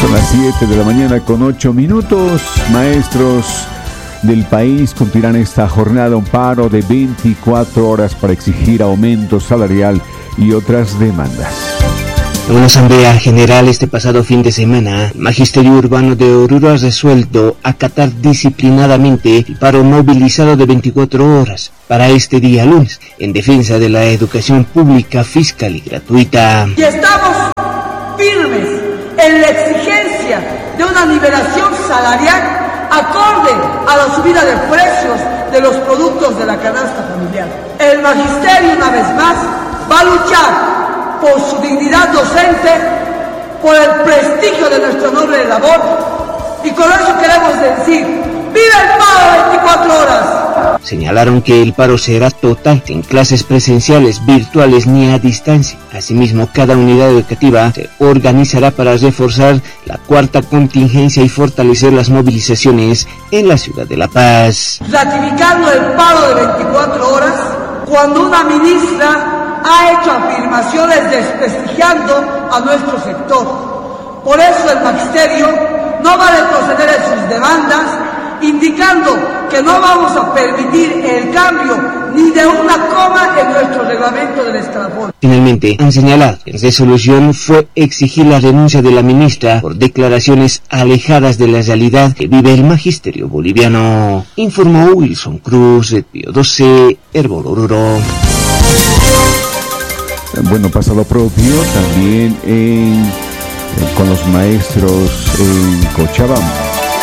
Son las 7 de la mañana con 8 minutos. Maestros del país continuarán esta jornada un paro de 24 horas para exigir aumento salarial y otras demandas. En una asamblea general este pasado fin de semana, el Magisterio Urbano de Oruro ha resuelto acatar disciplinadamente el paro movilizado de 24 horas para este día lunes, en defensa de la educación pública, fiscal y gratuita. Y estamos firmes en la exigencia de una nivelación salarial acorde a la subida de precios de los productos de la canasta familiar. El Magisterio, una vez más, va a luchar por su dignidad docente, por el prestigio de nuestra noble labor, y con eso queremos decir: ¡viva el paro 24 horas! Señalaron que el paro será total, sin clases presenciales, virtuales ni a distancia. Asimismo, cada unidad educativa se organizará para reforzar la cuarta contingencia y fortalecer las movilizaciones en la ciudad de La Paz. Ratificando el paro de 24 horas, cuando una ministra ha hecho afirmaciones desprestigiando a nuestro sector. Por eso el Magisterio no va a retroceder en sus demandas, indicando que no vamos a permitir el cambio ni de una coma en nuestro reglamento del escalafón. Finalmente, han señalado que la resolución fue exigir la renuncia de la ministra por declaraciones alejadas de la realidad que vive el Magisterio boliviano. Informó Wilson Cruz, de Pío 12, Herbol Oruro. Bueno, pasa lo propio también con los maestros en Cochabamba.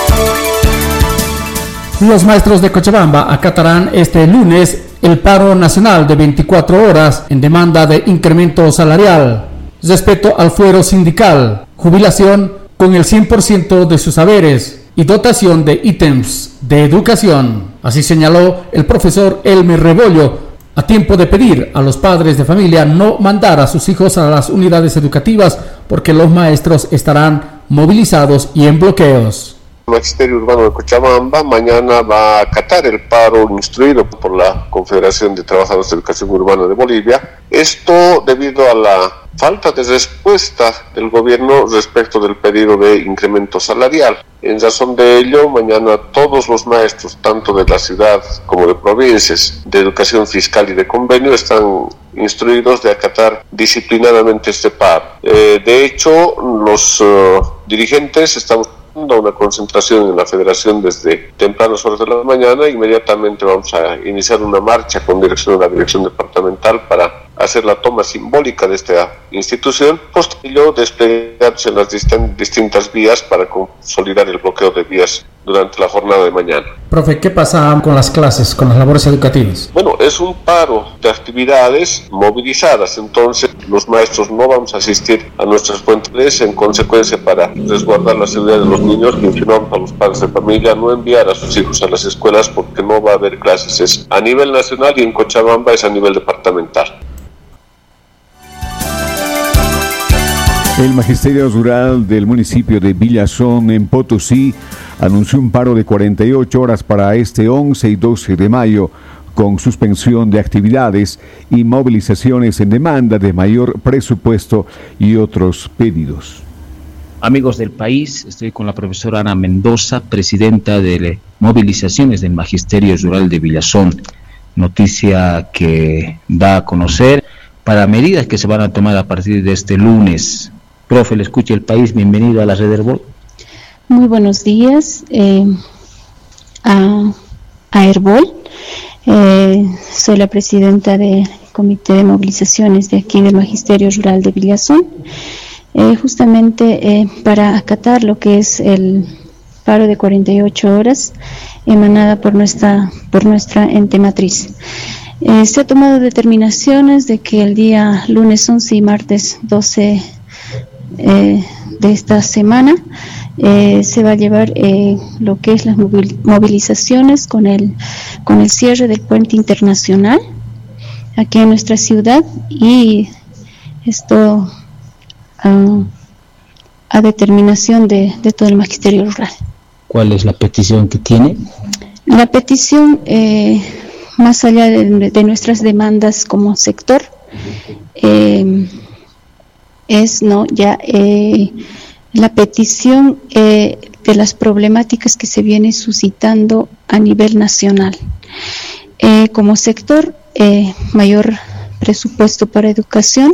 Los maestros de Cochabamba acatarán este lunes el paro nacional de 24 horas en demanda de incremento salarial, respeto al fuero sindical, jubilación con el 100% de sus haberes y dotación de ítems de educación. Así señaló el profesor Elmer Rebollo, a tiempo de pedir a los padres de familia no mandar a sus hijos a las unidades educativas porque los maestros estarán movilizados y en bloqueos. El Magisterio Urbano de Cochabamba mañana va a acatar el paro instruido por la Confederación de Trabajadores de Educación Urbana de Bolivia. Esto debido a la falta de respuesta del gobierno respecto del pedido de incremento salarial. En razón de ello, mañana todos los maestros, tanto de la ciudad como de provincias, de educación fiscal y de convenio, están instruidos de acatar disciplinadamente este paro. De hecho, los dirigentes estamos a una concentración en la federación desde tempranas horas de la mañana. Inmediatamente vamos a iniciar una marcha con dirección a la dirección departamental para hacer la toma simbólica de esta institución, posterior desplegarse en las distintas vías para consolidar el bloqueo de vías durante la jornada de mañana. Profe, ¿qué pasa con las clases, con las labores educativas? Bueno, es un paro actividades movilizadas, entonces los maestros no vamos a asistir a nuestras fuentes, en consecuencia para resguardar la seguridad de los niños, informamos a los padres de familia no enviar a sus hijos a las escuelas porque no va a haber clases, es a nivel nacional y en Cochabamba es a nivel departamental. El Magisterio Rural del municipio de Villazón, en Potosí, anunció un paro de 48 horas para este 11 y 12 de mayo, con suspensión de actividades y movilizaciones en demanda de mayor presupuesto y otros pedidos. Amigos del país, estoy con la profesora Ana Mendoza, presidenta de movilizaciones del Magisterio Rural de Villazón. Noticia que da a conocer para medidas que se van a tomar a partir de este lunes. Profe, le escucha el país, bienvenido a la red Herbol. Muy buenos días a Herbol. Soy la presidenta del Comité de Movilizaciones de aquí del Magisterio Rural de Villazón, justamente para acatar lo que es el paro de 48 horas emanada por nuestra ente matriz. Se ha tomado determinaciones de que el día lunes 11 y martes 12 de esta semana se va a llevar lo que es las movilizaciones con el cierre del puente internacional aquí en nuestra ciudad, y esto a determinación de todo el Magisterio Rural. ¿Cuál es la petición que tiene? La petición, más allá de nuestras demandas como sector, es la petición de las problemáticas que se vienen suscitando a nivel nacional. Como sector, mayor presupuesto para educación,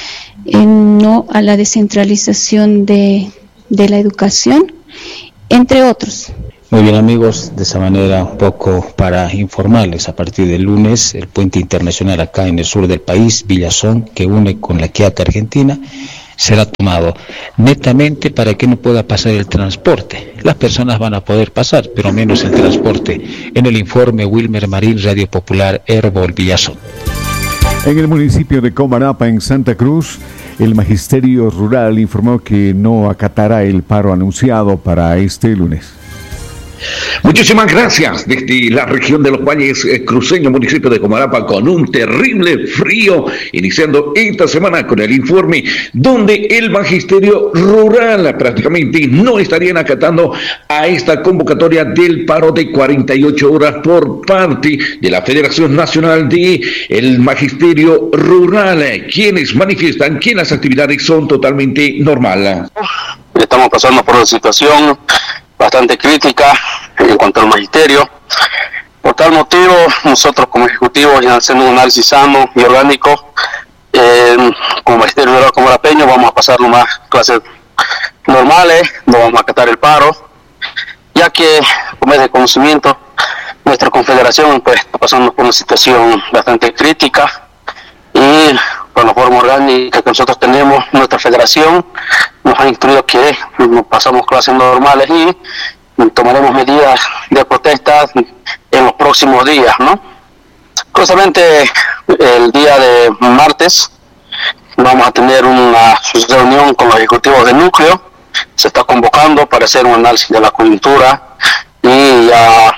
no a la descentralización de la educación, entre otros. Muy bien, amigos, de esa manera un poco para informarles, a partir del lunes el puente internacional acá en el sur del país, Villazón, que une con la Quiaca Argentina, será tomado netamente para que no pueda pasar el transporte. Las personas van a poder pasar, pero menos el transporte. En el informe, Wilmer Marín, Radio Popular, Herbol, Villazón. En el municipio de Comarapa, en Santa Cruz, el Magisterio Rural informó que no acatará el paro anunciado para este lunes. Muchísimas gracias. Desde la región de los Valles Cruceños, municipio de Comarapa, con un terrible frío, iniciando esta semana con el informe donde el Magisterio Rural prácticamente no estarían acatando a esta convocatoria del paro de 48 horas por parte de la Federación Nacional de el Magisterio Rural, quienes manifiestan que las actividades son totalmente normales. Estamos pasando por una situación bastante crítica en cuanto al magisterio. Por tal motivo, nosotros como ejecutivos, ya haciendo un análisis sano y orgánico, como Magisterio Rural comarapeño, vamos a pasar nomás clases normales, no vamos a acatar el paro, ya que, como es de conocimiento, nuestra confederación pues está pasando por una situación bastante crítica, y con la forma orgánica que nosotros tenemos, nuestra federación nos ha instruido que pasamos clases normales y tomaremos medidas de protesta en los próximos días, ¿no? Curiosamente, el día de martes vamos a tener una reunión con los ejecutivos del núcleo. Se está convocando para hacer un análisis de la coyuntura y ya,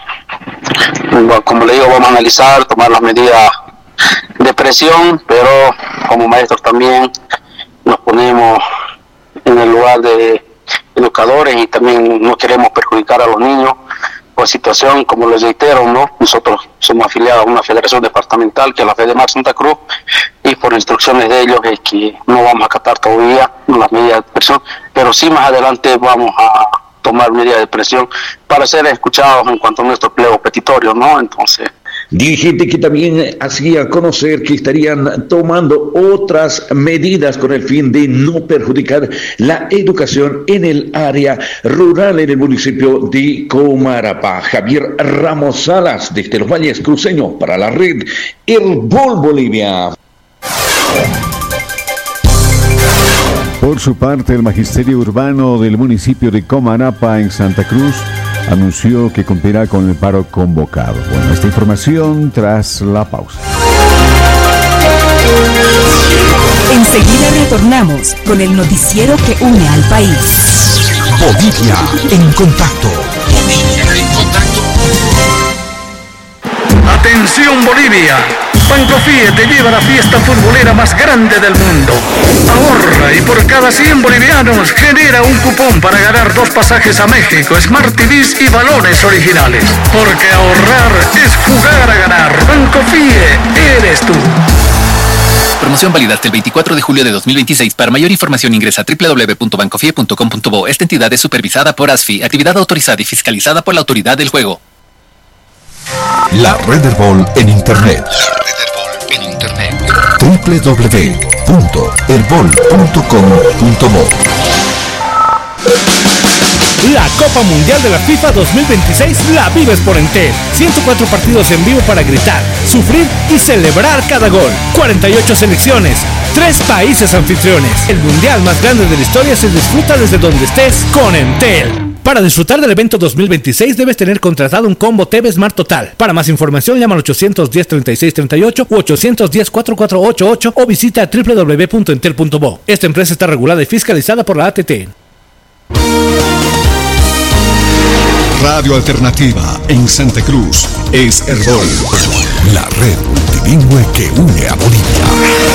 como le digo, vamos a analizar, tomar las medidas de presión, pero como maestros también nos ponemos en el lugar de educadores y también no queremos perjudicar a los niños por situación, como les reitero, ¿no? Nosotros somos afiliados a una federación departamental que es la FEDEMAR Santa Cruz, y por instrucciones de ellos es que no vamos a acatar todavía las medidas de presión, pero sí más adelante vamos a tomar medidas de presión para ser escuchados en cuanto a nuestro pliego petitorio, ¿no? Entonces, dirigente que también hacía conocer que estarían tomando otras medidas con el fin de no perjudicar la educación en el área rural en el municipio de Comarapa. Javier Ramos Salas, desde los Valles Cruceños, para la red Herbol Bolivia. Por su parte, el Magisterio Urbano del municipio de Comarapa, en Santa Cruz, anunció que cumplirá con el paro convocado. Bueno, esta información tras la pausa. Enseguida retornamos con el noticiero que une al país. Bolivia en contacto. Bolivia en contacto. Atención Bolivia. Bancofie te lleva a la fiesta futbolera más grande del mundo. Ahorra y por cada 100 bolivianos genera un cupón para ganar 2 pasajes a México, Smart TVs y balones originales. Porque ahorrar es jugar a ganar. Bancofie, eres tú. Promoción válida hasta el 24 de julio de 2026. Para mayor información ingresa a www.bancofie.com.bo. Esta entidad es supervisada por ASFI, actividad autorizada y fiscalizada por la Autoridad del Juego. La Red Herbol en Internet. www.herbol.com.bo. La Copa Mundial de la FIFA 2026 la vives por Entel. 104 partidos en vivo para gritar, sufrir y celebrar cada gol. 48 selecciones, 3 países anfitriones. El mundial más grande de la historia se disfruta desde donde estés con Entel. Para disfrutar del evento 2026 debes tener contratado un combo TV Smart Total. Para más información llama al 810-3638 u 810-4488 o visita www.entel.bo. Esta empresa está regulada y fiscalizada por la ATT. Radio Alternativa en Santa Cruz es Herbol, la red multilingüe que une a Bolivia.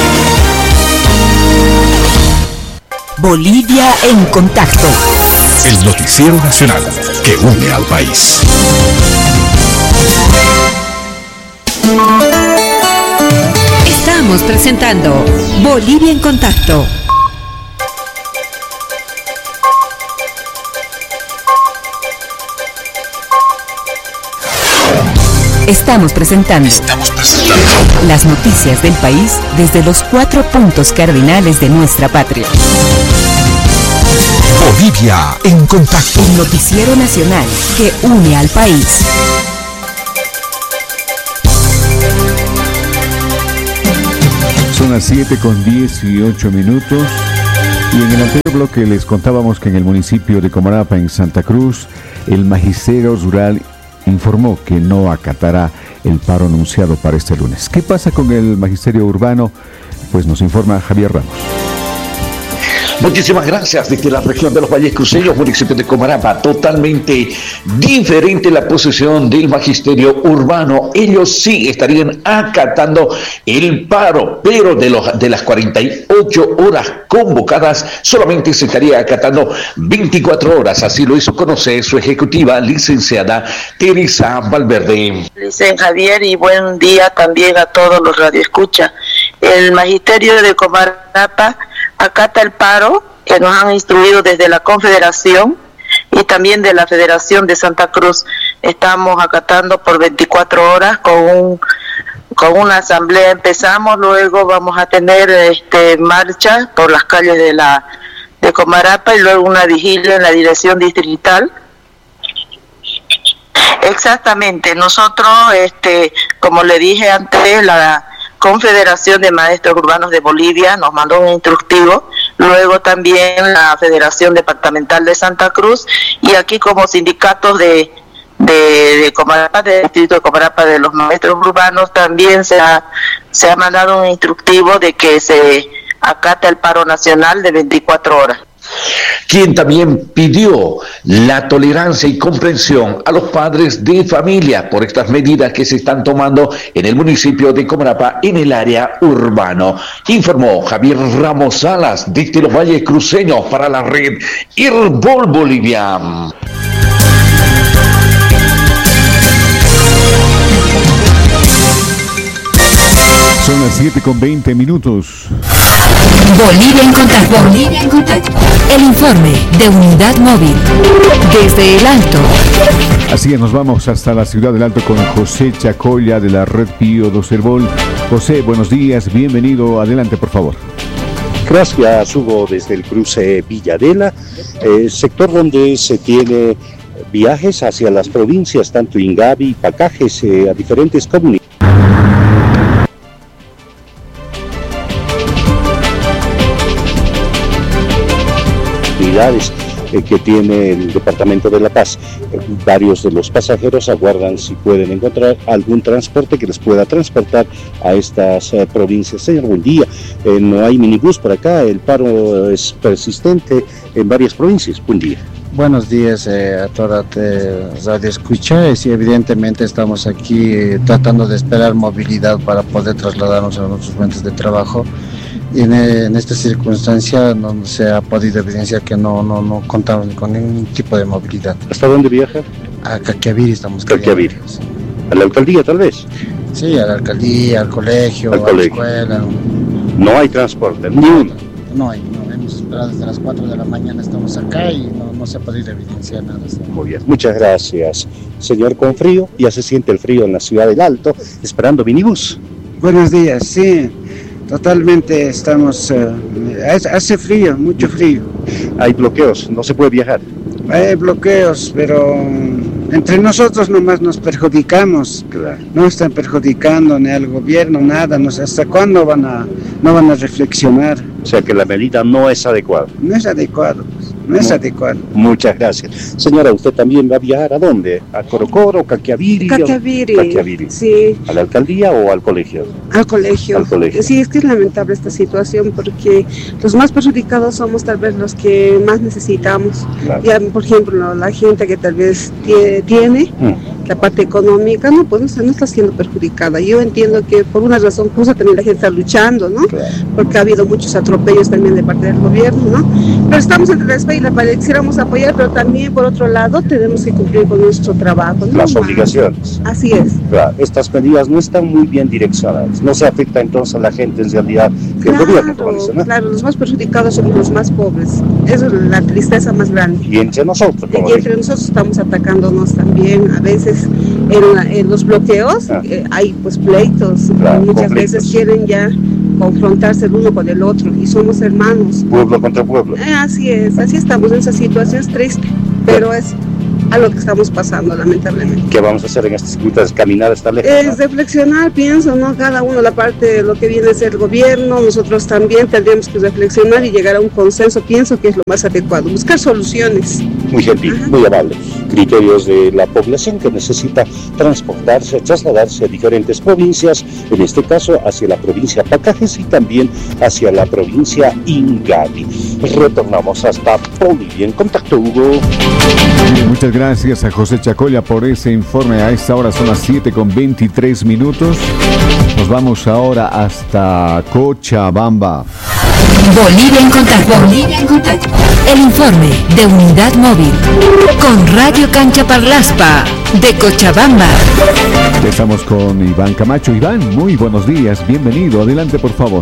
Bolivia en contacto. El noticiero nacional que une al país. Estamos presentando Bolivia en contacto. Estamos presentando las noticias del país desde los 4 puntos cardinales de nuestra patria. Bolivia en contacto. El noticiero nacional que une al país. Son las 7:18. Y en el anterior bloque les contábamos que en el municipio de Comarapa, en Santa Cruz, el magisterio rural informó que no acatará el paro anunciado para este lunes. ¿Qué pasa con el magisterio urbano? Pues nos informa Javier Ramos. Muchísimas gracias. Desde la región de los Valles Cruceños, municipio de Comarapa, totalmente diferente la posición del magisterio urbano. Ellos sí estarían acatando el paro, pero de las 48 horas convocadas, solamente se estaría acatando 24 horas. Así lo hizo conocer su ejecutiva, licenciada Teresa Valverde. Licenciado Javier, y buen día también a todos los radioescuchas. El magisterio de Comarapa acata el paro que nos han instruido desde la Confederación y también de la Federación de Santa Cruz. Estamos acatando por 24 horas con una asamblea. Empezamos, luego vamos a tener marcha por las calles de Comarapa y luego una vigilia en la dirección distrital. Exactamente, nosotros, como le dije antes, la Confederación de Maestros Urbanos de Bolivia nos mandó un instructivo, luego también la Federación Departamental de Santa Cruz, y aquí como sindicatos de Comarapa, del distrito de Comarapa de los Maestros Urbanos, también se ha mandado un instructivo de que se acata el paro nacional de 24 horas. Quien también pidió la tolerancia y comprensión a los padres de familia por estas medidas que se están tomando en el municipio de Comarapa en el área urbano. Informó Javier Ramos Salas desde los Valles Cruceños para la red Herbol Bolivia. Son las 7:20. Bolivia en contacto. Bolivia en contacto. El informe de Unidad Móvil. Desde el Alto. Así es, nos vamos hasta la ciudad del Alto con José Chacoya de la red Pío 2 Herbol. José, buenos días, bienvenido. Adelante, por favor. Gracias, Hugo, desde el cruce Villadela, sector donde se tiene viajes hacia las provincias, tanto Ingavi, Pacajes, a diferentes comunidades. Que tiene el Departamento de La Paz. Varios de los pasajeros aguardan si pueden encontrar algún transporte que les pueda transportar a estas provincias. Señor, buen día. No hay minibús por acá, el paro es persistente en varias provincias. Buen día. Buenos días a toda Radio Escucha. Sí, evidentemente estamos aquí tratando de esperar movilidad para poder trasladarnos a nuestros fuentes de trabajo. Y en esta circunstancia no se ha podido evidenciar que no contamos con ningún tipo de movilidad. ¿Hasta dónde viaja? A Caquiaviri estamos. Caquiaviri. Sí. ¿A la alcaldía tal vez? Sí, a la alcaldía, al colegio, a la escuela. No hay transporte, ni uno. No hay, hemos esperado desde las 4 de la mañana, estamos acá y no se ha podido evidenciar nada. Muy bien, muchas gracias. Señor, con frío, ya se siente el frío en la ciudad del Alto, esperando minibús. Buenos días, sí. Totalmente estamos, hace frío, mucho frío. Hay bloqueos, no se puede viajar. Hay bloqueos, pero entre nosotros nomás nos perjudicamos. Claro. No están perjudicando ni al gobierno, nada. ¿Hasta cuándo no van a reflexionar? O sea que la medida no es adecuada. No es adecuado, no es adecuado. Muchas gracias. Señora, ¿usted también va a viajar a dónde? ¿A Corocoro, Caquiaviri? Caquiaviri, sí. ¿A la alcaldía o al colegio? Al colegio. Sí, es que es lamentable esta situación porque los más perjudicados somos tal vez los que más necesitamos. Claro. Ya, por ejemplo, la gente que tal vez tiene la parte económica, no está siendo perjudicada. Yo entiendo que por una razón justa también la gente está luchando, ¿no? Claro. Porque ha habido muchos atropellos también de parte del gobierno, ¿no? Pero estamos entre la espalda y la pared, quisiéramos apoyar, pero también por otro lado tenemos que cumplir con nuestro trabajo, ¿no? Las obligaciones. Así es. Claro, estas medidas no están muy bien direccionadas, no se afecta entonces a la gente en realidad que el gobierno conoce, ¿no? Claro, los más perjudicados son los más pobres, eso es la tristeza más grande. Y entre nosotros, y entre nosotros estamos atacándonos también, a veces pues en los bloqueos hay pues pleitos, muchas veces quieren ya confrontarse el uno con el otro y somos hermanos. Pueblo contra pueblo. Así es, así estamos en esa situación, es triste, pero es a lo que estamos pasando, lamentablemente. ¿Qué vamos a hacer en estas circunstancias? Caminar hasta lejos. Es reflexionar, pienso, ¿no? Cada uno la parte de lo que viene a ser el gobierno, nosotros también tendríamos que reflexionar y llegar a un consenso, pienso que es lo más adecuado, buscar soluciones. Muy gentil, muy amable. Criterios de la población que necesita transportarse, trasladarse a diferentes provincias, en este caso hacia la provincia Pacajes y también hacia la provincia Ingavi. Retornamos hasta Bolivia. En contacto, Hugo. Muchas gracias a José Chacolla por ese informe. A esta hora son las 7:23. Nos vamos ahora hasta Cochabamba. Bolivia en contacto. Bolivia en contacto. El informe de Unidad Móvil con Radio Cancha Parlaspa de Cochabamba. Estamos con Iván Camacho. Iván, muy buenos días. Bienvenido. Adelante, por favor.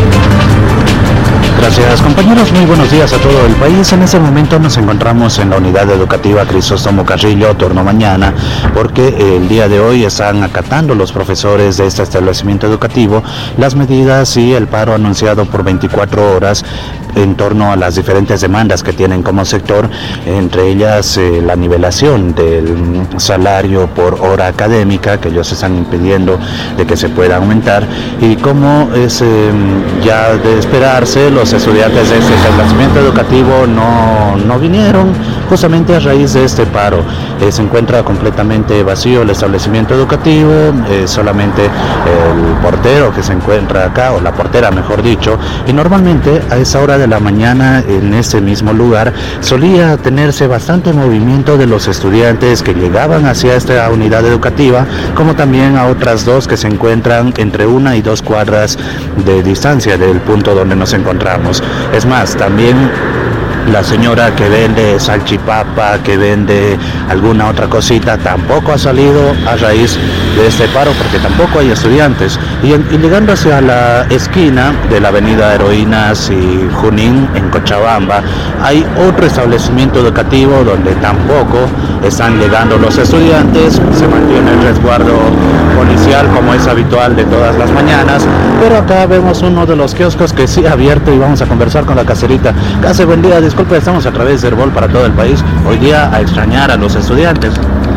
Gracias, compañeros, muy buenos días a todo el país. En este momento nos encontramos en la unidad educativa Crisóstomo Carrillo, turno mañana, porque el día de hoy están acatando los profesores de este establecimiento educativo las medidas y el paro anunciado por 24 horas en torno a las diferentes demandas que tienen como sector, entre ellas la nivelación del salario por hora académica, que ellos están impidiendo de que se pueda aumentar, y como es ya de esperarse, los estudiantes de este establecimiento educativo no vinieron justamente a raíz de este paro. Se encuentra completamente vacío el establecimiento educativo, solamente el portero que se encuentra acá, o la portera mejor dicho, y normalmente a esa hora de la mañana en este mismo lugar solía tenerse bastante movimiento de los estudiantes que llegaban hacia esta unidad educativa, como también a otras dos que se encuentran entre 1 y 2 cuadras de distancia del punto donde nos encontramos. Es más, también la señora que vende salchipapa, que vende alguna otra cosita, tampoco ha salido a raíz de este paro porque tampoco hay estudiantes. Y llegando hacia la esquina de la avenida Heroínas y Junín en Cochabamba, hay otro establecimiento educativo donde tampoco están llegando los estudiantes. Se mantiene el resguardo policial como es habitual de todas las mañanas, pero acá vemos uno de los kioscos que sí ha abierto y vamos a conversar con la caserita. Case, buen día, disculpe, estamos a través de Herbol para todo el país. Hoy día a extrañar a los estudiantes.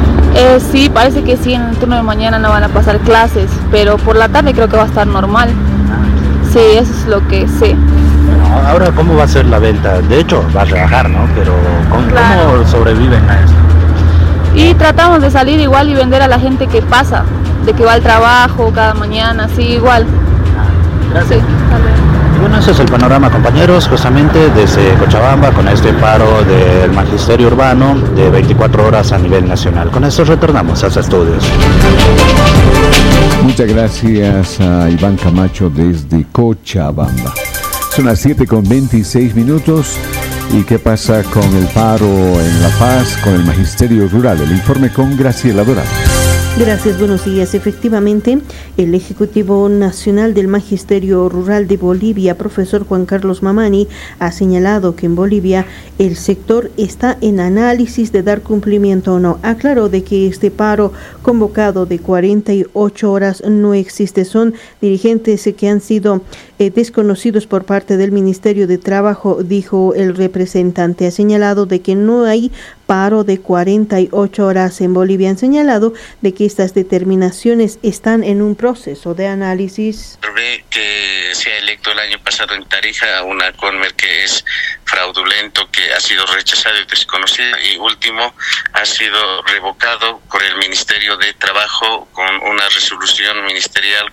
Sí, parece que sí, en el turno de mañana no van a pasar clases, pero por la tarde creo que va a estar normal. Sí, eso es lo que sé. Bueno, ahora, ¿cómo va a ser la venta? De hecho, va a rebajar, ¿no? Pero ¿cómo sobreviven a esto? Y tratamos de salir igual y vender a la gente que pasa, de que va al trabajo cada mañana, sí, igual. Gracias. Sí, bueno, ese es el panorama, compañeros, justamente desde Cochabamba con este paro del magisterio urbano de 24 horas a nivel nacional. Con esto retornamos a los estudios. Muchas gracias a Iván Camacho desde Cochabamba. Son las 7:26. ¿Y qué pasa con el paro en La Paz, con el magisterio rural? El informe con Graciela Dorado. Gracias, buenos días. Efectivamente, el Ejecutivo Nacional del Magisterio Rural de Bolivia, profesor Juan Carlos Mamani, ha señalado que en Bolivia el sector está en análisis de dar cumplimiento o no. Aclaró de que este paro convocado de 48 horas no existe. Son dirigentes que han sido desconocidos por parte del Ministerio de Trabajo, dijo el representante. Ha señalado de que no hay paro de 48 horas en Bolivia. Han señalado de que estas determinaciones están en un proceso de análisis. Que se ha electo el año pasado en Tarija una Conmer que es fraudulento, que ha sido rechazado y desconocido, y último ha sido revocado por el Ministerio de Trabajo con una resolución ministerial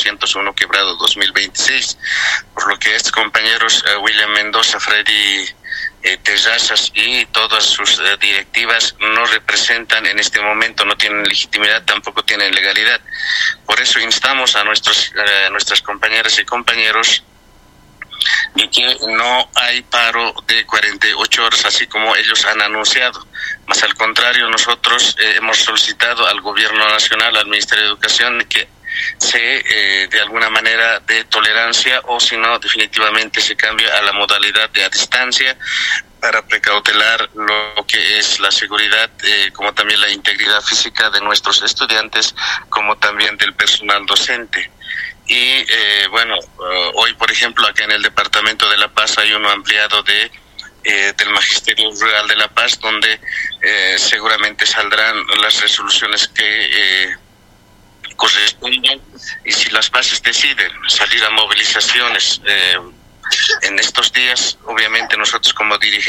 401/2026, por lo que estos compañeros William Mendoza, Freddy Terrazas y todas sus directivas no representan en este momento, no tienen legitimidad, tampoco tienen legalidad. Por eso instamos a nuestras compañeras y compañeros de que no hay paro de 48 horas, así como ellos han anunciado. Más al contrario, nosotros hemos solicitado al Gobierno Nacional, al Ministerio de Educación, de que de alguna manera de tolerancia, o si no definitivamente se cambia a la modalidad de a distancia, para precautelar lo que es la seguridad, como también la integridad física de nuestros estudiantes, como también del personal docente. Y hoy, por ejemplo, acá en el departamento de La Paz hay uno ampliado del Magisterio Rural de La Paz, donde seguramente saldrán las resoluciones que correspondan, y si las bases deciden salir a movilizaciones en estos días, obviamente nosotros como dirigentes